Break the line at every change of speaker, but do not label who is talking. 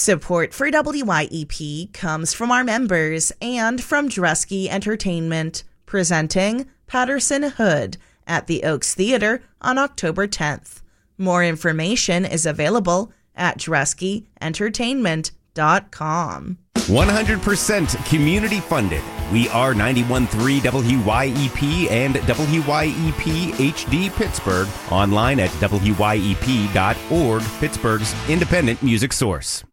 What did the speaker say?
Support for WYEP comes from our members and from Dresky Entertainment, presenting Patterson Hood at the Oaks Theater on October 10th. More information is available at DreskyEntertainment.com.
100% community funded. We are 91.3 WYEP and WYEP HD Pittsburgh. Online at WYEP.org, Pittsburgh's independent music source.